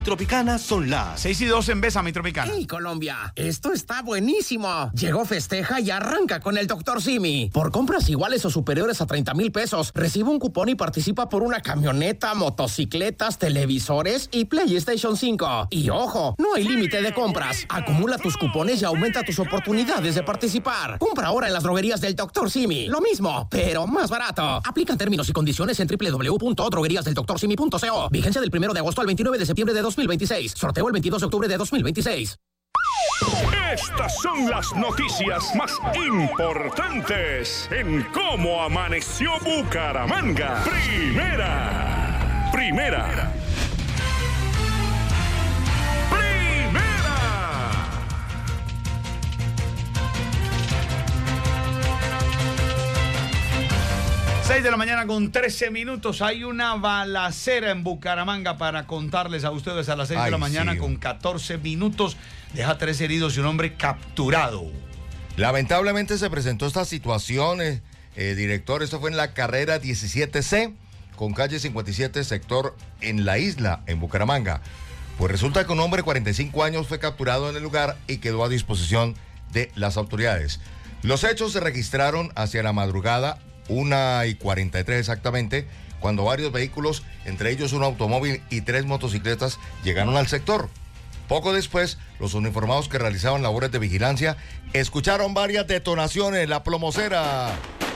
Tropicana son las 6:02 en Bésame, Tropicana. ¡Hey, Colombia! Esto está buenísimo. Llegó, festeja y arranca con el Dr. Simi. Por compras iguales o superiores a 30,000 pesos, recibe un cupón y participa por una camioneta, motocicletas, televisores y PlayStation 5. Y ojo, no hay límite de compras. Acumula tus cupones y aumenta tus oportunidades de participar. Compra ahora en las droguerías del Dr. Simi. Lo mismo, pero más barato. Aplican términos y condiciones en www.drogueríasdeldoctorsimi.co. Vigencia del 1 de agosto al 29 de septiembre de 2026. Sorteo el 22 de octubre de 2026. Estas son las noticias más importantes en cómo amaneció Bucaramanga. Primera. 6 de la mañana con 13 minutos. Hay una balacera en Bucaramanga para contarles a ustedes a las 6 de la mañana con 14 minutos. Deja 3 heridos y un hombre capturado. Lamentablemente se presentó esta situación, director. Esto fue en la carrera 17C con calle 57, sector en la isla, en Bucaramanga. Pues resulta que un hombre de 45 años fue capturado en el lugar y quedó a disposición de las autoridades. Los hechos se registraron hacia la madrugada, 1:43 exactamente, cuando varios vehículos, entre ellos un automóvil y 3 motocicletas, llegaron al sector. Poco después, los uniformados que realizaban labores de vigilancia escucharon varias detonaciones, la plomosera.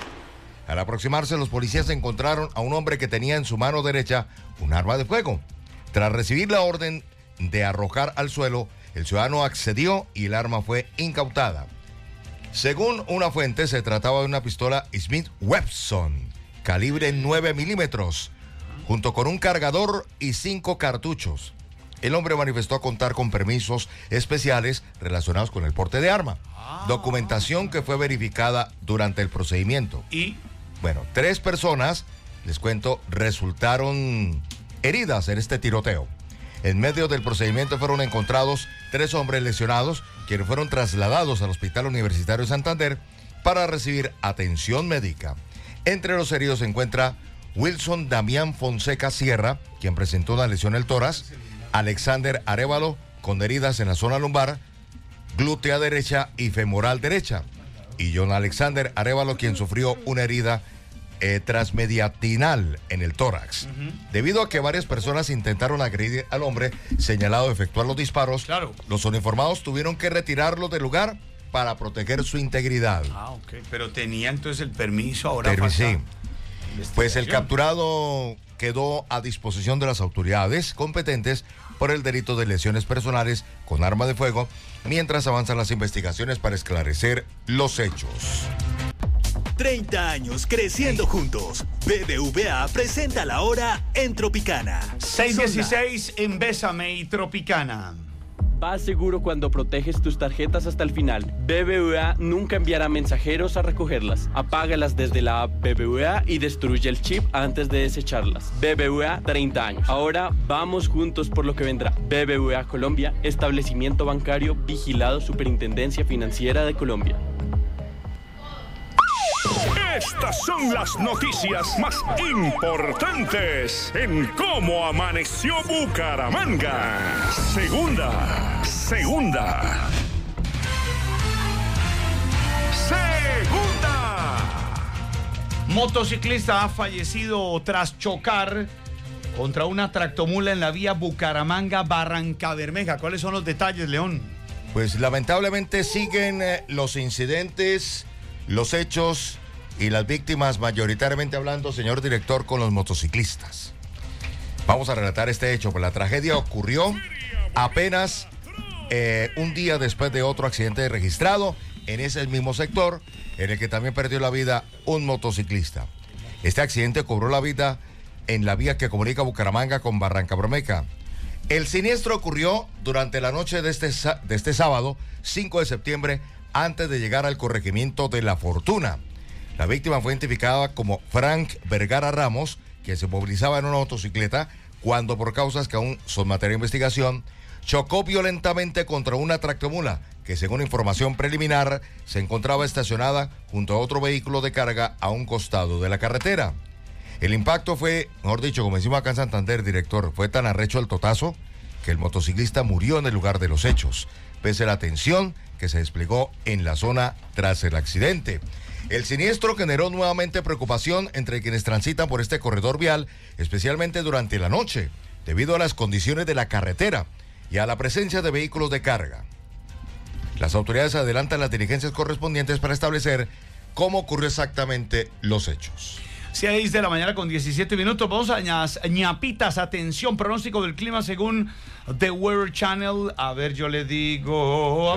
Al aproximarse, los policías encontraron a un hombre que tenía en su mano derecha un arma de fuego. Tras recibir la orden de arrojar al suelo, el ciudadano accedió y el arma fue incautada. Según una fuente, se trataba de una pistola Smith Wesson, calibre 9 milímetros, junto con un cargador y 5 cartuchos. El hombre manifestó contar con permisos especiales relacionados con el porte de arma, documentación que fue verificada durante el procedimiento. Y, bueno, 3 personas, les cuento, resultaron heridas en este tiroteo. En medio del procedimiento fueron encontrados 3 hombres lesionados, quienes fueron trasladados al Hospital Universitario de Santander para recibir atención médica. Entre los heridos se encuentra Wilson Damián Fonseca Sierra, quien presentó una lesión en el tórax, Alexander Arévalo, con heridas en la zona lumbar, glútea derecha y femoral derecha, y John Alexander Arévalo, quien sufrió una herida transmediastinal en el tórax. Debido a que varias personas intentaron agredir al hombre señalado de efectuar los disparos, los uniformados tuvieron que retirarlo del lugar para proteger su integridad. Pero tenía entonces el permiso ahora. Sí. Pues el capturado quedó a disposición de las autoridades competentes por el delito de lesiones personales con arma de fuego, mientras avanzan las investigaciones para esclarecer los hechos. 30 años creciendo juntos. BBVA presenta la hora en Tropicana. 6:16 en Bésame y Tropicana. Vas seguro cuando proteges tus tarjetas hasta el final. BBVA nunca enviará mensajeros a recogerlas. Apágalas desde la app BBVA y destruye el chip antes de desecharlas. BBVA, 30 años. Ahora vamos juntos por lo que vendrá. BBVA Colombia, establecimiento bancario vigilado Superintendencia Financiera de Colombia. Estas son las noticias más importantes en cómo amaneció Bucaramanga. Segunda. Motociclista ha fallecido tras chocar contra una tractomula en la vía Bucaramanga-Barrancabermeja. ¿Cuáles son los detalles, León? Pues lamentablemente siguen los incidentes, los hechos y las víctimas, mayoritariamente hablando, señor director, con los motociclistas. Vamos a relatar este hecho, pues la tragedia ocurrió apenas un día después de otro accidente registrado en ese mismo sector, en el que también perdió la vida un motociclista. Este accidente cobró la vida en la vía que comunica Bucaramanga con Barrancabermeja. El siniestro ocurrió durante la noche de este sábado, 5 de septiembre, antes de llegar al corregimiento de La Fortuna. La víctima fue identificada como Frank Vergara Ramos, que se movilizaba en una motocicleta cuando, por causas que aún son materia de investigación, chocó violentamente contra una tractomula que, según información preliminar, se encontraba estacionada junto a otro vehículo de carga a un costado de la carretera. El impacto fue, mejor dicho, como decimos acá en Santander, director, fue tan arrecho el totazo que el motociclista murió en el lugar de los hechos, pese a la tensión que se desplegó en la zona tras el accidente. El siniestro generó nuevamente preocupación entre quienes transitan por este corredor vial, especialmente durante la noche, debido a las condiciones de la carretera y a la presencia de vehículos de carga. Las autoridades adelantan las diligencias correspondientes para establecer cómo ocurrió exactamente los hechos. 6 de la mañana con 17 minutos. Vamos a ñapitas. Atención, pronóstico del clima según The Weather Channel. A ver, yo le digo.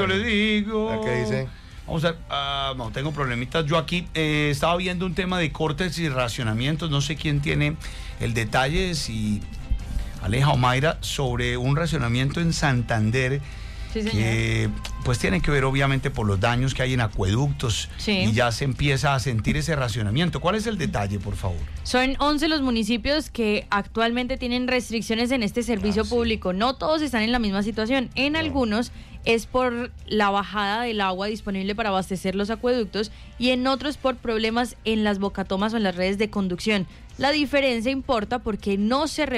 ¿Qué dice? Vamos a ver. No, tengo problemitas. Yo aquí estaba viendo un tema de cortes y racionamientos. No sé quién tiene el detalle, si Aleja o Mayra, sobre un racionamiento en Santander. Sí, señor. Que pues tiene que ver obviamente por los daños que hay en acueductos, sí, y ya se empieza a sentir ese racionamiento. ¿Cuál es el detalle, por favor? Son 11 los municipios que actualmente tienen restricciones en este servicio público. No todos están en la misma situación. En algunos es por la bajada del agua disponible para abastecer los acueductos y en otros por problemas en las bocatomas o en las redes de conducción. La diferencia importa porque no se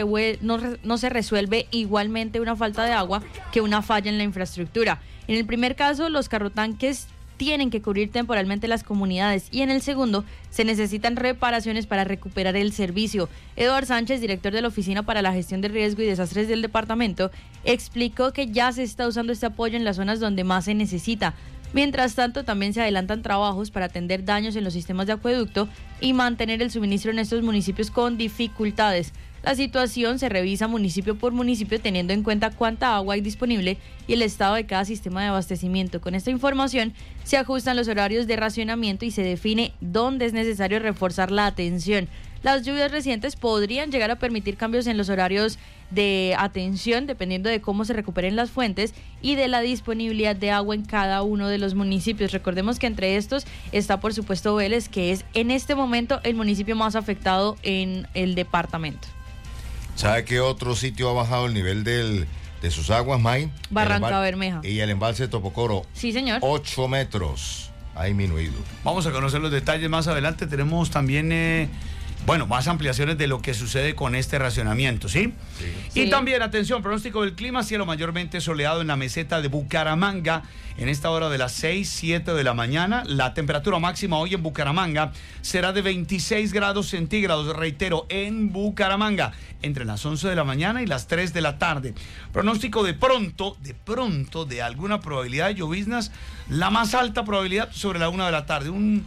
resuelve igualmente una falta de agua que una falla en la infraestructura. En el primer caso, los carrotanques tienen que cubrir temporalmente las comunidades y en el segundo se necesitan reparaciones para recuperar el servicio. Eduardo Sánchez, director de la Oficina para la Gestión de Riesgo y Desastres del departamento, explicó que ya se está usando este apoyo en las zonas donde más se necesita. Mientras tanto, también se adelantan trabajos para atender daños en los sistemas de acueducto y mantener el suministro en estos municipios con dificultades. La situación se revisa municipio por municipio teniendo en cuenta cuánta agua hay disponible y el estado de cada sistema de abastecimiento. Con esta información se ajustan los horarios de racionamiento y se define dónde es necesario reforzar la atención. Las lluvias recientes podrían llegar a permitir cambios en los horarios de atención dependiendo de cómo se recuperen las fuentes y de la disponibilidad de agua en cada uno de los municipios. Recordemos que entre estos está por supuesto Vélez, que es en este momento el municipio más afectado en el departamento. ¿Sabe qué otro sitio ha bajado el nivel de sus aguas, May? Barranca Bermeja. Y el embalse de Topocoro. Sí, señor. 8 metros ha disminuido. Vamos a conocer los detalles más adelante. Tenemos también más ampliaciones de lo que sucede con este racionamiento, ¿sí? Sí. Y también, atención, pronóstico del clima, cielo mayormente soleado en la meseta de Bucaramanga en esta hora de las 6-7 de la mañana. La temperatura máxima hoy en Bucaramanga será de 26 grados centígrados, reitero, en Bucaramanga, entre las 11 de la mañana y las 3 de la tarde. Pronóstico de pronto, de alguna probabilidad de lloviznas, la más alta probabilidad sobre la 1 de la tarde, un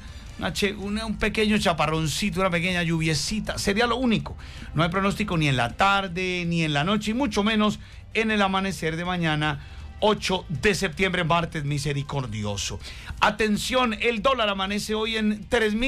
pequeño chaparroncito, una pequeña lluviecita, sería lo único. No hay pronóstico ni en la tarde, ni en la noche, y mucho menos en el amanecer de mañana, 8 de septiembre, martes misericordioso. Atención, el dólar amanece hoy en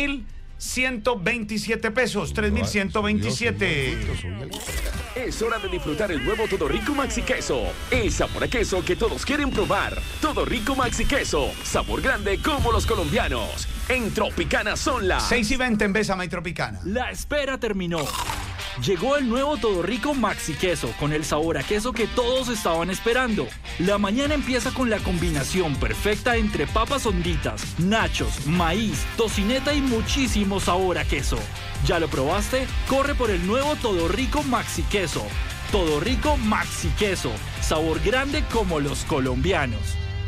3.127 pesos, 3.127. Es hora de disfrutar el nuevo Todo Rico Maxi Queso. El sabor a queso que todos quieren probar. Todo Rico Maxi Queso. Sabor grande como los colombianos. En Tropicana son las 6:20 en Bésame y Tropicana. La espera terminó. Llegó el nuevo Todo Rico Maxi Queso con el sabor a queso que todos estaban esperando. La mañana empieza con la combinación perfecta entre papas honditas, nachos, maíz, tocineta y muchísimo sabor a queso. ¿Ya lo probaste? Corre por el nuevo Todo Rico Maxi Queso. Todo Rico Maxi Queso. Sabor grande como los colombianos.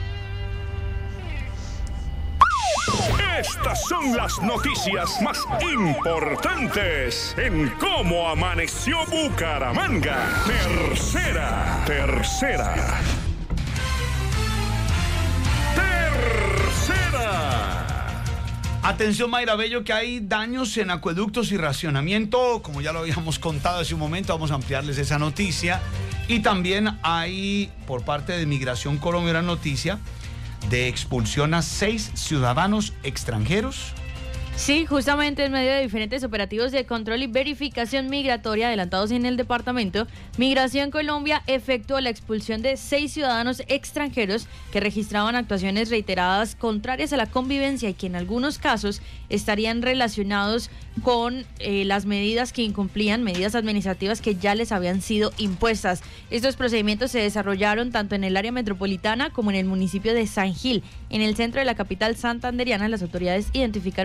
Estas son las noticias más importantes en Cómo Amaneció Bucaramanga. Tercera. Atención, Mayra Bello, que hay daños en acueductos y racionamiento, como ya lo habíamos contado hace un momento. Vamos a ampliarles esa noticia. Y también hay, por parte de Migración Colombia, una noticia de expulsión a 6 ciudadanos extranjeros. Sí, justamente en medio de diferentes operativos de control y verificación migratoria adelantados en el departamento, Migración Colombia efectuó la expulsión de 6 ciudadanos extranjeros que registraban actuaciones reiteradas contrarias a la convivencia y que en algunos casos estarían relacionados con las medidas que incumplían, medidas administrativas que ya les habían sido impuestas. Estos procedimientos se desarrollaron tanto en el área metropolitana como en el municipio de San Gil. En el centro de la capital santanderiana, las autoridades identificaron a 3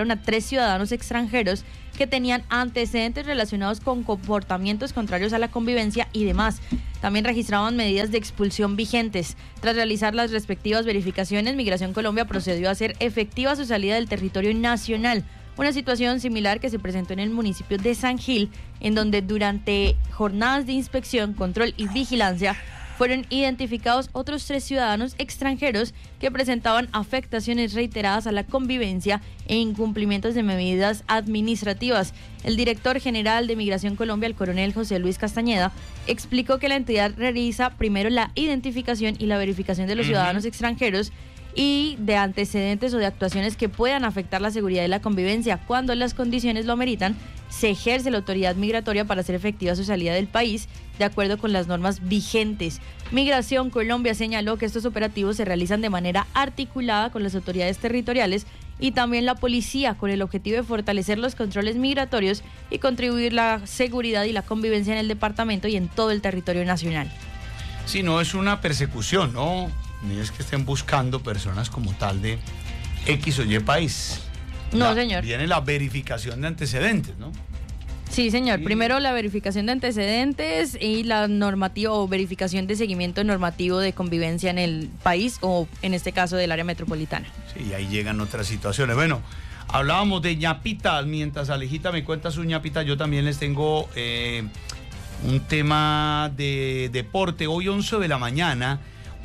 3 ciudadanos extranjeros que tenían antecedentes relacionados con comportamientos contrarios a la convivencia y demás. También registraban medidas de expulsión vigentes. Tras realizar las respectivas verificaciones, Migración Colombia procedió a hacer efectiva su salida del territorio nacional. Una situación similar que se presentó en el municipio de San Gil, en donde durante jornadas de inspección, control y vigilancia fueron identificados otros 3 ciudadanos extranjeros que presentaban afectaciones reiteradas a la convivencia e incumplimientos de medidas administrativas. El director general de Migración Colombia, el coronel José Luis Castañeda, explicó que la entidad realiza primero la identificación y la verificación de los ciudadanos extranjeros y de antecedentes o de actuaciones que puedan afectar la seguridad y la convivencia. Cuando las condiciones lo ameritan, se ejerce la autoridad migratoria para hacer efectiva su salida del país de acuerdo con las normas vigentes. Migración Colombia señaló que estos operativos se realizan de manera articulada con las autoridades territoriales y también la policía, con el objetivo de fortalecer los controles migratorios y contribuir la seguridad y la convivencia en el departamento y en todo el territorio nacional. Sí, no es una persecución, ¿no? Ni es que estén buscando personas como tal de X o Y país. No, señor. Viene la verificación de antecedentes, ¿no? Sí, señor. Primero la verificación de antecedentes y la normativa o verificación de seguimiento normativo de convivencia en el país o en este caso del área metropolitana. Sí, y ahí llegan otras situaciones. Bueno, hablábamos de ñapitas. Mientras Alejita me cuenta su ñapita, yo también les tengo un tema de deporte. Hoy 11 de la mañana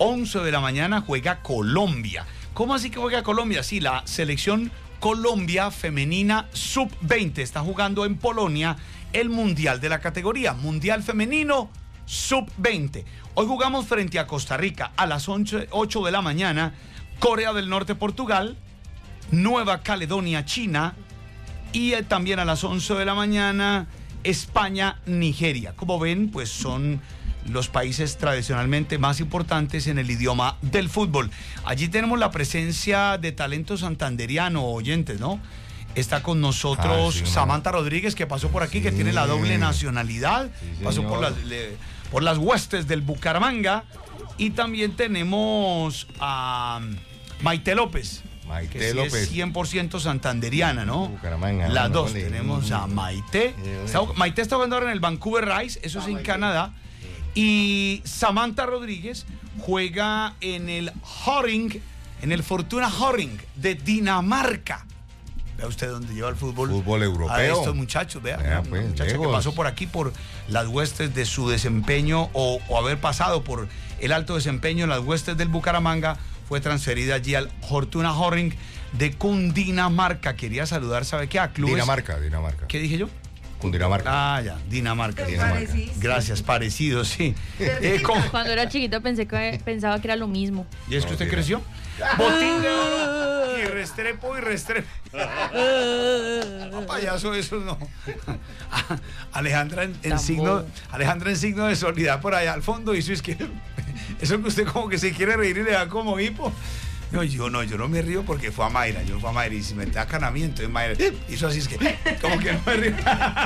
juega Colombia. ¿Cómo así que juega Colombia? Sí, la selección Colombia femenina sub-20 está jugando en Polonia el mundial de la categoría, mundial femenino sub-20. Hoy jugamos frente a Costa Rica a las 8 de la mañana, Corea del Norte, Portugal, Nueva Caledonia, China y también a las 11 de la mañana España, Nigeria. Como ven, pues son los países tradicionalmente más importantes en el idioma del fútbol. Allí tenemos la presencia de talento santanderiano, oyentes, ¿no? Está con nosotros Samantha Rodríguez, que pasó por aquí, que tiene la doble nacionalidad, pasó por las huestes del Bucaramanga. Y también tenemos a Maite López, que sí es 100% santanderiana, ¿no? Bucaramanga. Las dos. Tenemos a Maite. Maite está jugando ahora en el Vancouver Rice, eso es en Canadá. Y Samantha Rodríguez juega en el Horing, en el Fortuna Horing de Dinamarca. Vea usted dónde lleva el fútbol. Fútbol europeo. A estos muchachos, vea. Pues, una muchacha que pasó por aquí por las huestes de su desempeño o haber pasado por el alto desempeño en las huestes del Bucaramanga, fue transferida allí al Fortuna Horing de Cundinamarca. Quería saludar, ¿sabe qué? A clubes. Dinamarca. ¿Qué dije yo? Cundinamarca. Ah, ya, Dinamarca. Gracias, parecido, sí. Cuando era chiquito pensaba que era lo mismo. ¿Y es que usted creció? Botín de oro y Restrepo. No, payaso, eso no. Alejandra en signo de solidaridad por allá al fondo hizo es que eso que usted como que se quiere reír y le da como hipo. No, yo no me río porque fue a Mayra. Yo fui a Mayra y si me atacan a mí, entonces Mayra hizo así, es que como que no me río.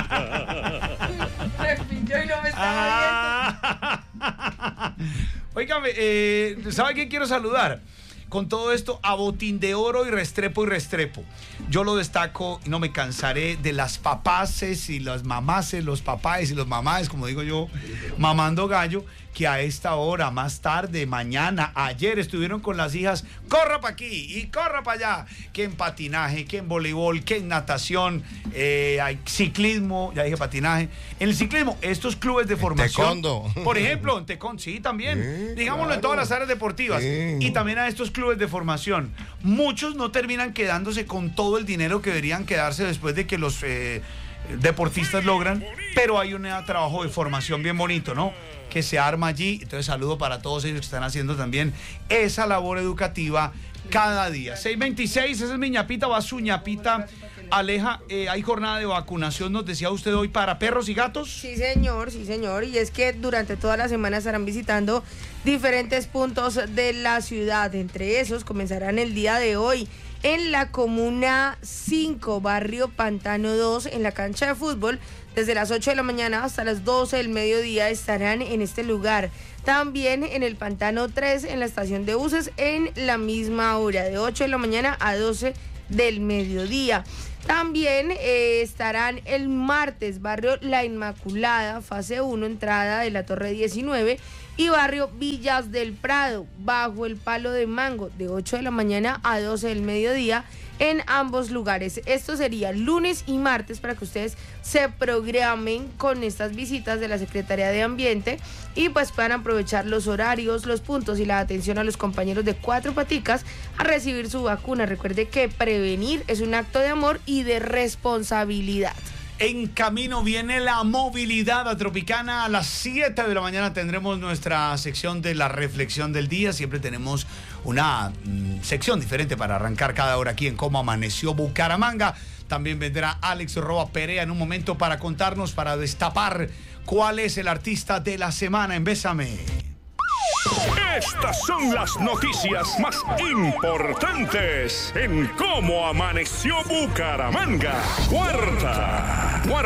Yo no me estaba viendo. Óigame, ¿sabe quién quiero saludar? Con todo esto, a Botín de Oro y Restrepo. Yo lo destaco y no me cansaré de las papaces y las mamaces, los papáes y los mamáes, como digo yo, mamando gallo, que a esta hora, más tarde, mañana, ayer estuvieron con las hijas, corra para aquí y corra para allá, que en patinaje, que en voleibol, que en natación, hay ciclismo, ya dije patinaje, en el ciclismo, estos clubes de formación, taekwondo. Por ejemplo, en taekwondo, sí, también, digámoslo, en todas las áreas deportivas, y también a estos clubes de formación. Muchos no terminan quedándose con todo el dinero que deberían quedarse después de que los deportistas logran, pero hay un trabajo de formación bien bonito, ¿no?, que se arma allí. Entonces saludo para todos ellos que están haciendo también esa labor educativa cada día. 6:26, esa es mi ñapita, va su ñapita. Aleja, hay jornada de vacunación, nos decía usted hoy, para perros y gatos. Sí, señor, y es que durante toda la semana estarán visitando diferentes puntos de la ciudad. Entre esos comenzarán el día de hoy en la Comuna 5, barrio Pantano 2, en la cancha de fútbol. Desde las 8 de la mañana hasta las 12 del mediodía estarán en este lugar. También en el Pantano 3, en la estación de buses, en la misma hora, de 8 de la mañana a 12 del mediodía. También estarán el martes barrio La Inmaculada, fase 1, entrada de la Torre 19, y barrio Villas del Prado, bajo el Palo de Mango, de 8 de la mañana a 12 del mediodía, en ambos lugares. Esto sería lunes y martes para que ustedes se programen con estas visitas de la Secretaría de Ambiente y pues puedan aprovechar los horarios, los puntos y la atención a los compañeros de Cuatro Paticas a recibir su vacuna. Recuerde que prevenir es un acto de amor y de responsabilidad. En camino viene la movilidad a Tropicana. A las 7 de la mañana tendremos nuestra sección de la reflexión del día. Siempre tenemos una sección diferente para arrancar cada hora aquí en Cómo Amaneció Bucaramanga. También vendrá Alex Roa Perea en un momento para contarnos, para destapar cuál es el artista de la semana en Bésame. Estas son las noticias más importantes en Cómo Amaneció Bucaramanga. Cuarta.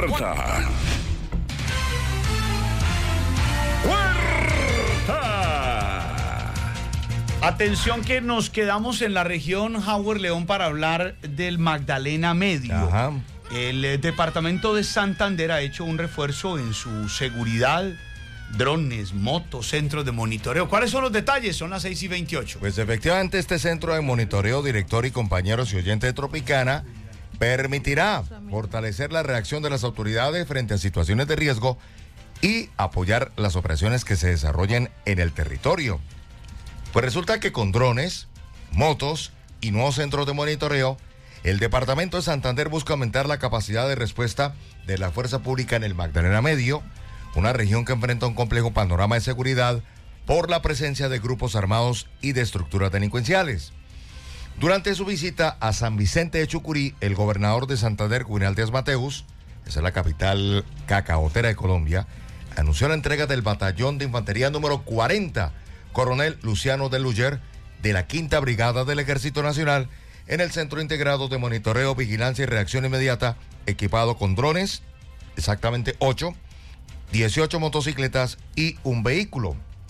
Atención que nos quedamos en la región Howard León para hablar del Magdalena Medio. Ajá. El departamento de Santander ha hecho un refuerzo en su seguridad, drones, motos, centros de monitoreo. ¿Cuáles son los detalles? Son las 6:28. Pues efectivamente este centro de monitoreo, director y compañeros y oyentes de Tropicana, permitirá fortalecer la reacción de las autoridades frente a situaciones de riesgo y apoyar las operaciones que se desarrollen en el territorio. Pues resulta que con drones, motos y nuevos centros de monitoreo, el departamento de Santander busca aumentar la capacidad de respuesta de la fuerza pública en el Magdalena Medio, una región que enfrenta un complejo panorama de seguridad por la presencia de grupos armados y de estructuras delincuenciales. Durante su visita a San Vicente de Chucurí, el gobernador de Santander, Juvenal Díaz Mateus, esa es la capital cacaotera de Colombia, anunció la entrega del batallón de infantería número 40, coronel Luciano de Luyer, de la 5ª Brigada del Ejército Nacional, en el Centro Integrado de Monitoreo, Vigilancia y Reacción Inmediata, equipado con drones, exactamente 8, 18 motocicletas y un vehículo.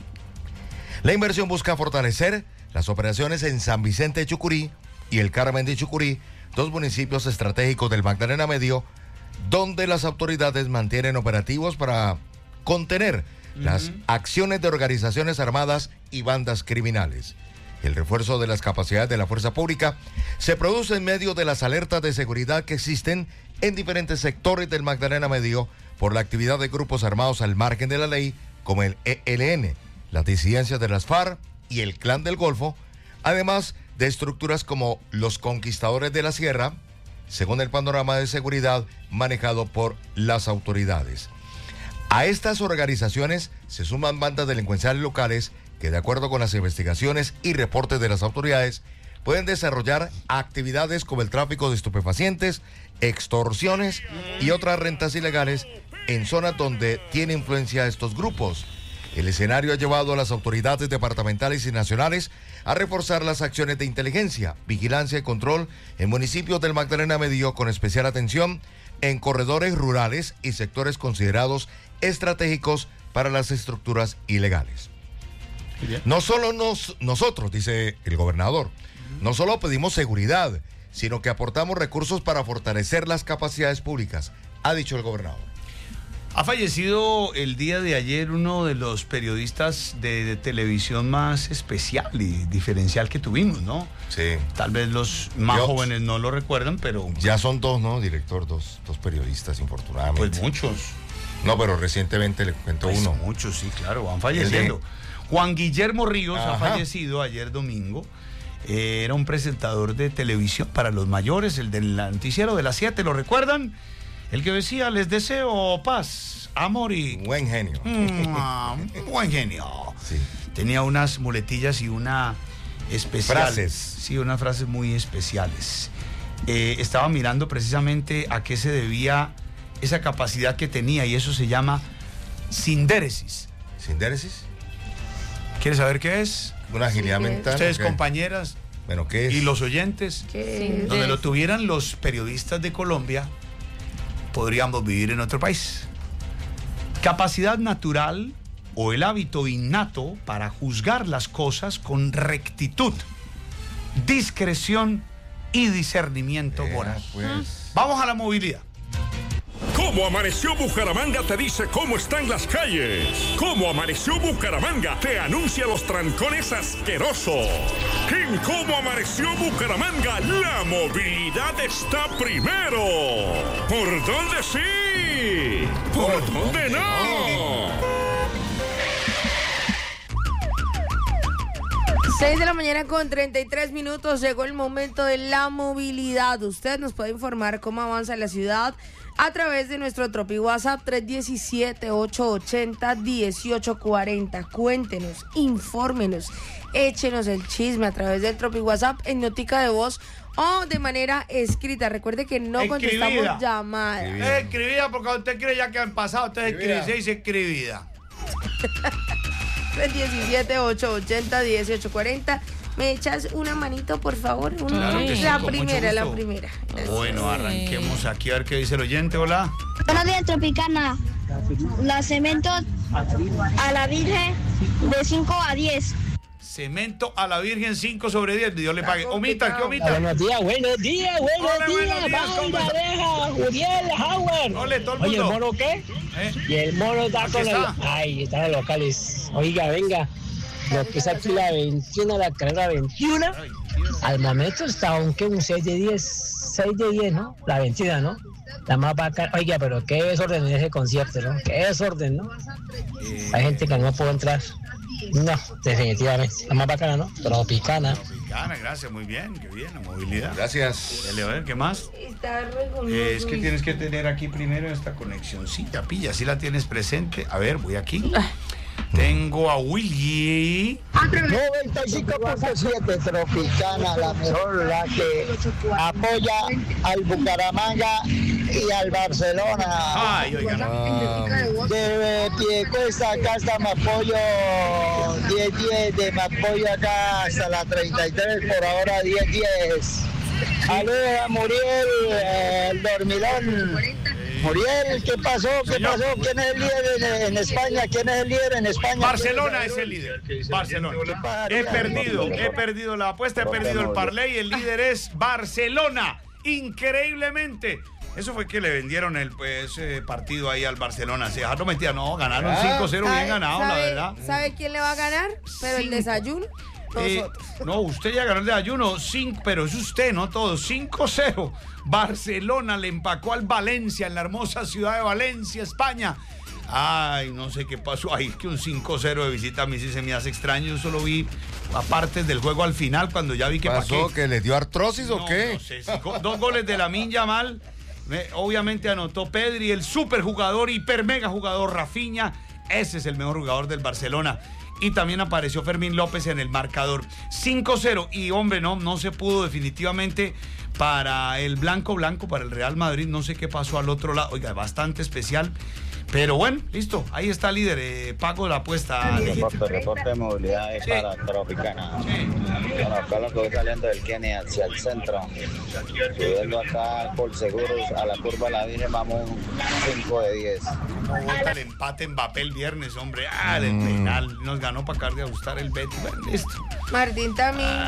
La inversión busca fortalecer las operaciones en San Vicente de Chucurí y el Carmen de Chucurí, dos municipios estratégicos del Magdalena Medio, donde las autoridades mantienen operativos para contener las acciones de organizaciones armadas y bandas criminales. El refuerzo de las capacidades de la fuerza pública se produce en medio de las alertas de seguridad que existen en diferentes sectores del Magdalena Medio por la actividad de grupos armados al margen de la ley, como el ELN, las disidencias de las FARC y el Clan del Golfo, además de estructuras como los Conquistadores de la Sierra, según el panorama de seguridad manejado por las autoridades. A estas organizaciones se suman bandas delincuenciales locales que, de acuerdo con las investigaciones y reportes de las autoridades, pueden desarrollar actividades como el tráfico de estupefacientes, extorsiones y otras rentas ilegales en zonas donde tiene influencia estos grupos. El escenario ha llevado a las autoridades departamentales y nacionales a reforzar las acciones de inteligencia, vigilancia y control en municipios del Magdalena Medio, con especial atención en corredores rurales y sectores considerados estratégicos para las estructuras ilegales. No solo nosotros, dice el gobernador, no solo pedimos seguridad, sino que aportamos recursos para fortalecer las capacidades públicas, ha dicho el gobernador. Ha fallecido el día de ayer uno de los periodistas de televisión más especial y diferencial que tuvimos, ¿no? Sí. Tal vez los más jóvenes no lo recuerdan, pero... Ya son dos, ¿no, director? Dos periodistas, infortunadamente. Pues muchos. No, pero recientemente le cuento pues uno. Muchos, sí, claro, van falleciendo. Juan Guillermo Ríos ha fallecido ayer domingo. Era un presentador de televisión para los mayores, el del noticiero de las 7, ¿lo recuerdan? El que decía, les deseo paz, amor y... Buen genio. Buen genio. Sí. Tenía unas muletillas y una especial. Frases. Sí, unas frases muy especiales. Estaba mirando precisamente a qué se debía esa capacidad que tenía, y eso se llama sindéresis. ¿Sindéresis? ¿Quieres saber qué es? Una agilidad mental. Ustedes, compañeras. Bueno, ¿qué es? Y los oyentes. Donde lo tuvieran los periodistas de Colombia, podríamos vivir en otro país. Capacidad natural o el hábito innato para juzgar las cosas con rectitud, discreción y discernimiento voraz. Vamos a la movilidad. Cómo amaneció Bucaramanga te dice cómo están las calles. Cómo amaneció Bucaramanga te anuncia los trancones asquerosos. En Cómo amaneció Bucaramanga la movilidad está primero. ¿Por dónde sí? ¿Por dónde no? 6 de la mañana con 33 minutos. Llegó el momento de la movilidad. Usted nos puede informar cómo avanza la ciudad a través de nuestro Tropi WhatsApp 317-880-1840. Cuéntenos, infórmenos, échenos el chisme a través del Tropi WhatsApp en notica de voz o de manera escrita. Recuerde que no contestamos llamadas. Escribida porque usted cree ya que han pasado. Usted escribe, se dice escribida. 317-880-1840. ¿Me echas una manito, por favor? Claro que sí, la con primera, mucho la gusto. primera. Bueno, arranquemos aquí a ver qué dice el oyente. Hola. Buenos días, Tropicana. La cemento a la Virgen de 5 a 10. Cemento a la Virgen 5 sobre 10. Dios le pague. Omita, ¿qué omita? Buenos días. Hola, buenos días, ¿cómo está? Juriel, Howard. Ole, todo el mundo. Oye, ¿el mono qué? Y el mono está Aquí con está. Ay, están los locales. Oiga, venga. Lo que es aquí la 21, la carrera 21. Al momento está un 6 de 10. 6 de 10, ¿no? La 21, ¿no? La más bacana. Oiga, pero qué desorden en ese concierto, ¿no? Qué desorden, ¿no? Hay gente que no puede entrar. No, definitivamente. La más bacana, ¿no? Tropicana. Tropicana, gracias, muy bien, qué bien, la movilidad. Gracias. Dale, a ver, ¿qué más? Está re Es que tienes que tener aquí primero esta conexioncita, pilla, si la tienes presente. A ver, voy aquí. Tengo a Willy. 95.7 Tropicana, la mejor, la que apoya al Bucaramanga y al Barcelona. Ay, oigan. De Piedecuesta acá hasta Mapoyo 10-10, de Mapoyo acá hasta la 33, por ahora 10-10. Saludos a Muriel, el dormilón. Muriel, ¿qué pasó? ¿Qué pasó? ¿Quién es el líder en España? ¿Quién es el líder en España? Barcelona es el líder. Barcelona. He perdido la apuesta, he perdido el parlay. El líder es Barcelona. Increíblemente. Eso fue que le vendieron el partido ahí al Barcelona. Se dejaron metida. No, ganaron 5-0, bien ganado, la verdad. ¿Sabe quién le va a ganar? Pero el desayuno. No, usted ya ganó el desayuno, pero es usted, no todos. 5-0. Barcelona le empacó al Valencia en la hermosa ciudad de Valencia, España. Ay, no sé qué pasó. Ay, es que un 5-0 de visita a mí sí se me hace extraño. Yo solo vi aparte del juego al final, cuando ya vi que pasó. ¿Que le dio artrosis o qué? No sé, 2 goles de Lamine Yamal. Obviamente anotó Pedri, el superjugador, hiper mega jugador Rafinha. Ese es el mejor jugador del Barcelona. Y también apareció Fermín López en el marcador. 5-0. Y hombre, no se pudo definitivamente para el blanco, para el Real Madrid. No sé qué pasó al otro lado. Oiga, bastante especial. Pero bueno, listo. Ahí está, líder. Pago la apuesta. Reporte de movilidad es para Tropicana. Bueno, acá lo que voy saliendo del Kenny hacia el centro. Subiendo acá por seguros a la curva La Virgen, vamos 5 de 10. ¿Cómo vota el empate Mbappé el viernes, hombre? El penal. Nos ganó para acabar de ajustar el Betis. Bueno, listo. Martín también.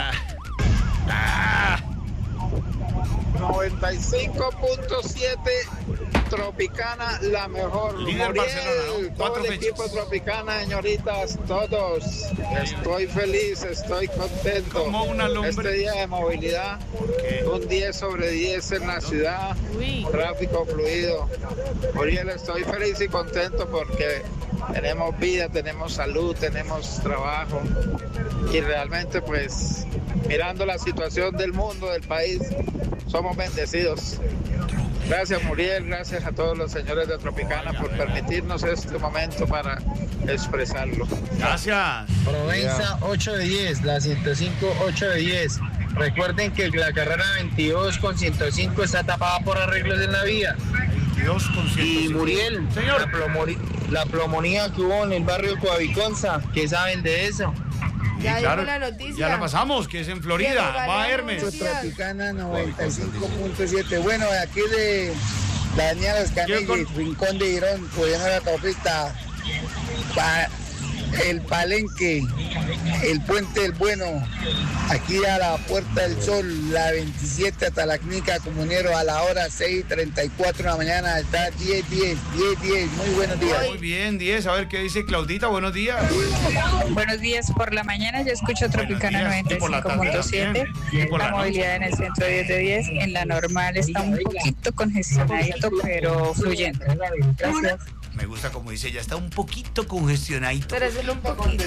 95.7 Tropicana, la mejor. Líder Barcelona, ¿no? 4 todo el equipo Tropicana, señoritas, todos. Estoy feliz, estoy contento. Como una lumbre. Este día de movilidad, un 10 sobre 10 en la ciudad. Tráfico fluido. Muriel, estoy feliz y contento porque tenemos vida, tenemos salud, tenemos trabajo. Y realmente, pues, mirando la situación del mundo, del país, somos bendecidos. Gracias, Muriel, gracias a todos los señores de Tropicana por permitirnos este momento para expresarlo. Gracias. Provenza 8 de 10, la 105 8 de 10. Recuerden que la carrera 22 con 105 está tapada por arreglos en la vía. 22 con 105. Y Muriel, señor, la pulmonía que hubo en el barrio Coaviconza, ¿qué saben de eso? Ya dijo la noticia. Ya la pasamos, que es en Florida. Va a Hermes. Tropicana 95.7. Bueno, aquí de Daniel Escanilla, Rincón de Irón, pudiendo la autopista. el Palenque, el Puente del Bueno, aquí a la Puerta del Sol, la 27 hasta la Clínica Comunero a la hora 6:34 de la mañana, está 10, muy buenos días. Muy bien, 10, a ver qué dice Claudita, buenos días. Buenos días, por la mañana yo escucho Tropicana 95.7, la movilidad en el centro 10 de 10, en la normal está un poquito congestionadito, pero fluyendo. Gracias. Me gusta como dice, ya está un poquito congestionadito. Pero es un poquito.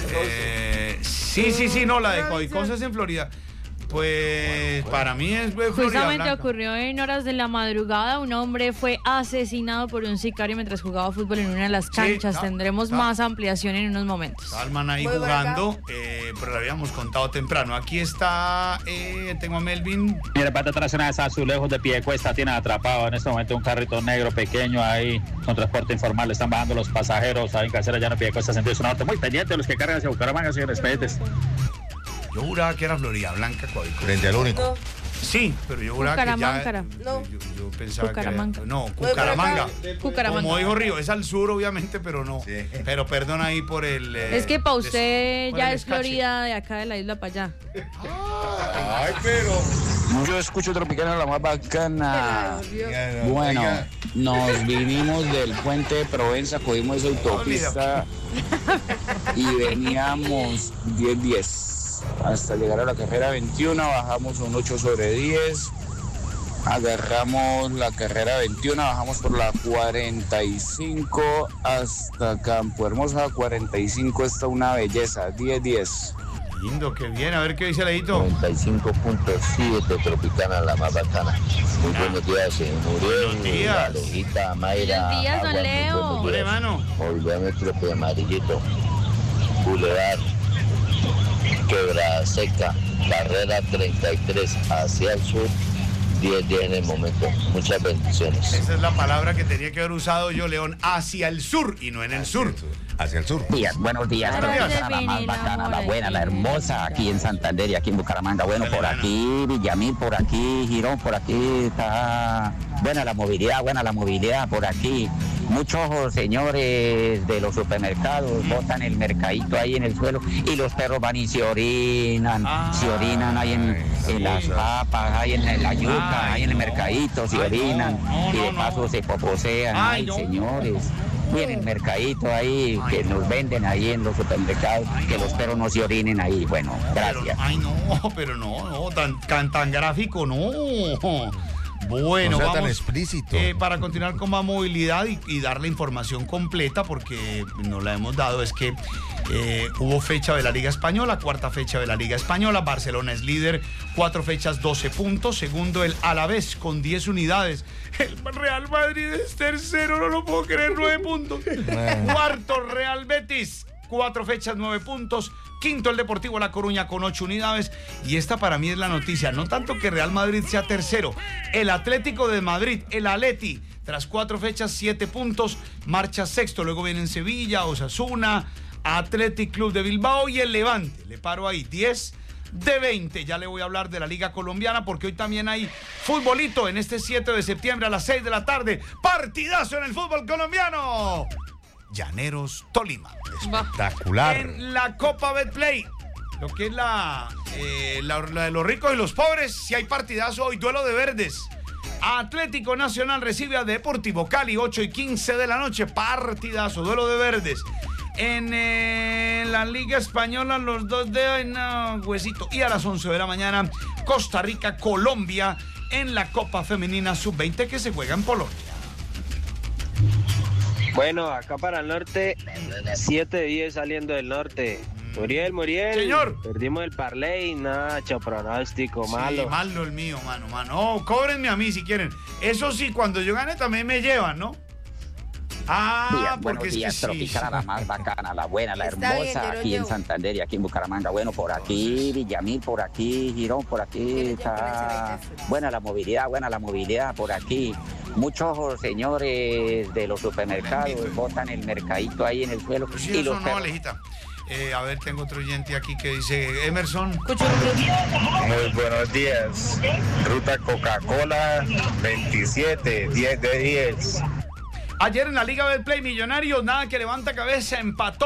Sí, no, la de Coicosas en Florida. Pues para mí es Florida Justamente Blanca. ocurrió en horas de la madrugada. Un hombre fue asesinado por un sicario mientras jugaba fútbol en una de las canchas. Tendremos más ampliación en unos momentos. Alman ahí jugando, pero lo habíamos contado temprano. Aquí está, tengo a Melvin. Mira, parte trasera de Azulejos de Piedecuesta tiene atrapado en este momento un carrito negro pequeño ahí con transporte informal. Le están bajando los pasajeros ahí en Casera Llano Piedecuesta, sentido norte. Muy pendiente de los que cargan hacia Bucaramanga, señores, pendientes. Yo juraba que era Florida Blanca, frente al único. Sí, pero yo juraba que ya... Yo pensaba Bucaramanga. que era... No, Bucaramanga. Bucaramanga. Como dijo Río, es al sur obviamente, pero no. Sí. Pero perdón ahí por el... es que para usted ya es Florida de acá de la isla para allá. Ay, pero... Yo escucho Tropicana la más bacana. Bueno, nos vinimos del puente de Provenza, cogimos esa autopista y veníamos 10-10. Hasta llegar a la carrera 21, bajamos un 8/10, agarramos la carrera 21, bajamos por la 45 hasta Campo Hermosa, 45 está una belleza, 10-10. Lindo, qué bien, a ver qué dice Leito. 95.7 Tropicana, la más bacana. Muy buenos días, Muriel. Buenos días. Alejita, Mayra. Buenos días, don Leo. Hombre, mano. Volviómetro de Amarillito, Boulevard, Quebrada Seca, carrera 33 hacia el sur, 10 en el momento. Muchas bendiciones. Esa es la palabra que tenía que haber usado yo, León, hacia el sur y no en el sur. Hacia el sur. Buenos días, la más bacana, la buena, la hermosa, aquí en Santander y aquí en Bucaramanga. Bueno, por aquí Villamil, por aquí Girón, por aquí está buena la movilidad por aquí. Muchos señores de los supermercados botan el mercadito ahí en el suelo y los perros van y se orinan ahí en las papas, ahí en la yuca, ahí en el mercadito, se orinan y de paso se poposean. Ay, señores. Y en el mercadito ahí, que nos venden ahí en los supermercados, que los perros no se orinen ahí. Bueno, gracias. Pero no, tan gráfico, no. Bueno, no sea vamos tan explícito. Para continuar con más movilidad y dar la información completa, porque nos la hemos dado, es que hubo fecha de la Liga Española, cuarta fecha de la Liga Española. Barcelona es líder, 4 fechas, 12 puntos. Segundo, el Alavés con 10 unidades. El Real Madrid es tercero, no lo puedo creer, 9 puntos. Cuarto, Real Betis, 4 fechas, 9 puntos. Quinto, el Deportivo La Coruña con 8 unidades. Y esta para mí es la noticia. No tanto que Real Madrid sea tercero. El Atlético de Madrid, el Atleti, tras 4 fechas, 7 puntos, marcha sexto. Luego vienen Sevilla, Osasuna, Athletic Club de Bilbao y el Levante. Le paro ahí, 10 de 20. Ya le voy a hablar de la Liga Colombiana porque hoy también hay futbolito en este 7 de septiembre a las 6 de la tarde. Partidazo en el fútbol colombiano. Llaneros Tolima. Espectacular. En la Copa Betplay, lo que es la de los ricos y los pobres, si hay partidazo hoy, duelo de verdes. Atlético Nacional recibe a Deportivo Cali, 8:15 de la noche, partidazo, duelo de verdes. En la Liga Española, los dos de huesito. Y a las 11 de la mañana, Costa Rica, Colombia, en la Copa Femenina Sub-20 que se juega en Polonia. Bueno, acá para el norte, 7-10 saliendo del norte. Muriel. Señor. Perdimos el parlay, Nacho, pronóstico, malo. Sí, malo el mío, mano. Oh, cóbrenme a mí si quieren. Eso sí, cuando yo gane también me llevan, ¿no? Buenos días, Tropicana, la más bacana, la buena, la hermosa, aquí en Santander y aquí en Bucaramanga. Bueno, por aquí Villamil, por aquí Girón, por aquí está buena la movilidad por aquí. Muchos señores de los supermercados botan el mercadito ahí en el suelo y los perros. Alejita. A ver, tengo otro oyente aquí que dice Emerson. Muy buenos días. Ruta Coca-Cola 27, 10 de 10. Ayer en la Liga Betplay, Millonarios, nada que levanta cabeza, empató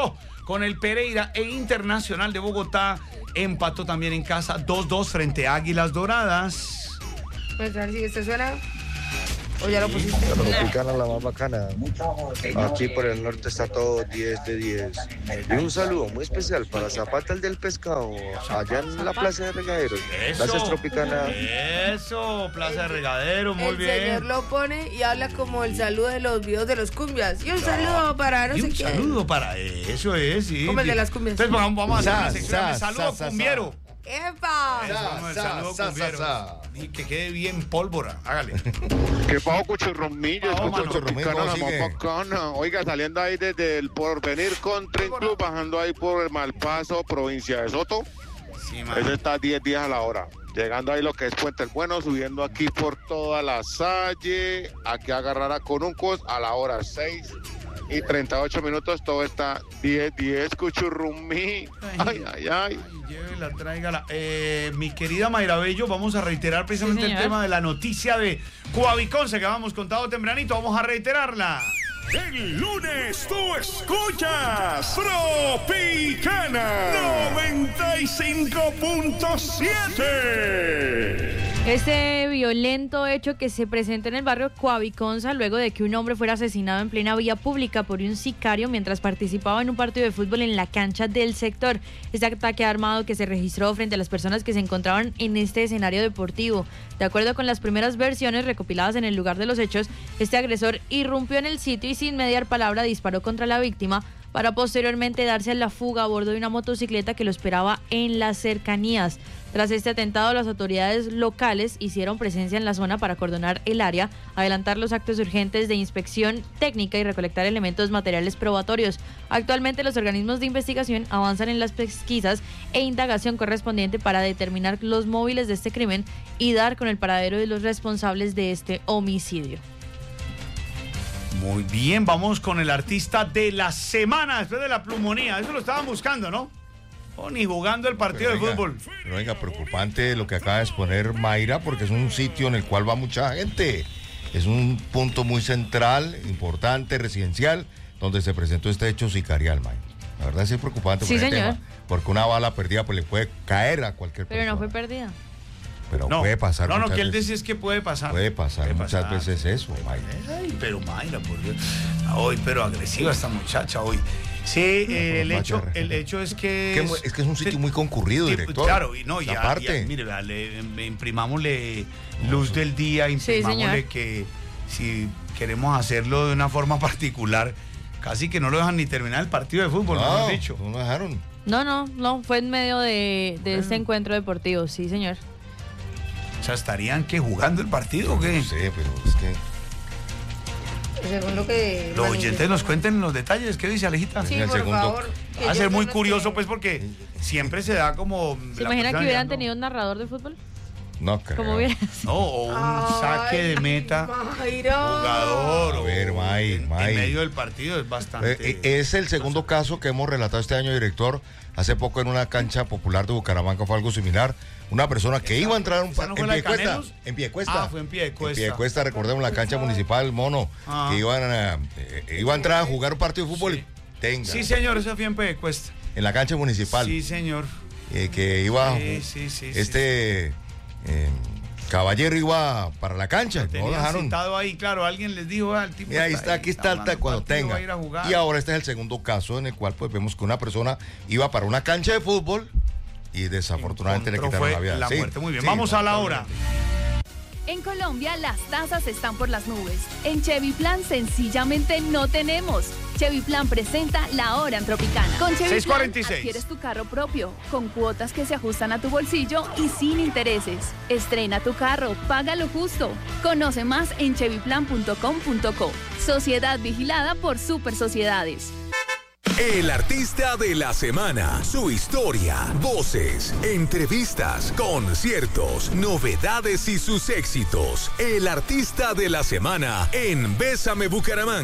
con el Pereira, e Internacional de Bogotá empató también en casa 2-2 frente a Águilas Doradas. Pues a ver si este suena. ¿O ya lo pusiste? La Tropicana, la más bacana. Aquí por el norte está todo 10 de 10. Y un saludo muy especial para Zapata, el del pescado, allá en la Plaza de Regadero. Gracias, Tropicana. Eso, Plaza de Regadero, muy bien. El señor lo pone y habla como el saludo de los videos de los cumbias. Y un saludo para no sé qué. Un saludo para eso es, sí. Como el de las cumbias. Entonces vamos a hacer una sección de saludo cumbiero. ¡Epa! Y que quede bien pólvora, hágale. ¿Qué pasó, Cuchurrumillo? Escucho Tropicana, la más bacana. Oiga, saliendo ahí desde el Porvenir Country Club, bajando ahí por el Malpaso, provincia de Soto. Sí, man. Eso está 10 días a la hora. Llegando ahí lo que es Puente el Bueno, subiendo aquí por toda la Salle, aquí a agarrar a Conuncos a la hora 6:38, todo está 10-10, Cuchurrumí. Ay. Llévela, tráigala. Mi querida Mayra Bello, vamos a reiterar precisamente el tema de la noticia de Coaviconce que habíamos contado tempranito. Vamos a reiterarla. El lunes tú escuchas Tropicana 95.7. Este violento hecho que se presenta en el barrio Coaviconza luego de que un hombre fuera asesinado en plena vía pública por un sicario mientras participaba en un partido de fútbol en la cancha del sector. Este ataque armado que se registró frente a las personas que se encontraban en este escenario deportivo. De acuerdo con las primeras versiones recopiladas en el lugar de los hechos, este agresor irrumpió en el sitio y sin mediar palabra disparó contra la víctima para posteriormente darse a la fuga a bordo de una motocicleta que lo esperaba en las cercanías. Tras este atentado, las autoridades locales hicieron presencia en la zona para acordonar el área, adelantar los actos urgentes de inspección técnica y recolectar elementos materiales probatorios. Actualmente, los organismos de investigación avanzan en las pesquisas e indagación correspondiente para determinar los móviles de este crimen y dar con el paradero de los responsables de este homicidio. Muy bien, vamos con el artista de la semana después de la plumonía. Eso lo estaban buscando, ¿no? Ni jugando el partido de fútbol. Pero venga, preocupante lo que acaba de exponer Mayra, porque es un sitio en el cual va mucha gente. Es un punto muy central, importante, residencial, donde se presentó este hecho sicarial, Mayra. La verdad sí es preocupante. Sí, señor. Tema, porque una bala perdida pues le puede caer a cualquier persona. Pero no fue perdida. Pero no, puede pasar. No, que él dice es que puede pasar. Puede pasar muchas veces eso, Mayra. Ay, pero Mayra, por Dios. Hoy, pero agresiva esta muchacha hoy. Sí, el hecho es que... Es que es un sitio muy concurrido, director. Claro, y no, ya mire, vea, imprimámosle luz del día, imprimámosle que si queremos hacerlo de una forma particular, casi que no lo dejan ni terminar el partido de fútbol, no, dicho. No lo dejaron. No, fue en medio de este encuentro deportivo, sí, señor. O sea, ¿estarían jugando el partido o qué? No sé, pero es que... Según lo que los oyentes nos cuenten los detalles. ¿Qué dice Alejita? Sí, por favor. Va a ser muy curioso, pues, porque siempre se da como... ¿Se imagina que hubieran tenido un narrador de fútbol? No creo. ¿Cómo hubiera sido? No, o un saque de meta. Jugador. A ver, en medio del partido es bastante... Es el segundo caso que hemos relatado este año, director. Hace poco en una cancha popular de Bucaramanga fue algo similar. Una persona que iba a entrar en Piedecuesta. Ah, fue en Piedecuesta. En Piedecuesta, recordemos la cancha municipal, Mono, que iba a entrar a jugar un partido de fútbol. Sí. Sí, señor, eso fue en Piedecuesta. En la cancha municipal. Sí, señor. Que iba... Caballero iba para la cancha. No lo dejaron. Citado ahí, claro, alguien les dijo al tipo. Mira, aquí está cuando tenga. Y ahora este es el segundo caso en el cual pues vemos que una persona iba para una cancha de fútbol y desafortunadamente le quitaron la vida. La muerte. Muy bien, vamos a la hora. En Colombia las tasas están por las nubes. En Chevy Plan sencillamente no tenemos. Chevy Plan presenta La Hora en Tropicana. Con Chevy Plan adquieres tu carro propio, con cuotas que se ajustan a tu bolsillo y sin intereses. Estrena tu carro, págalo justo. Conoce más en chevyplan.com.co. Sociedad vigilada por Super Sociedades. El artista de la semana, su historia, voces, entrevistas, conciertos, novedades y sus éxitos. El artista de la semana en Bésame Bucaramanga.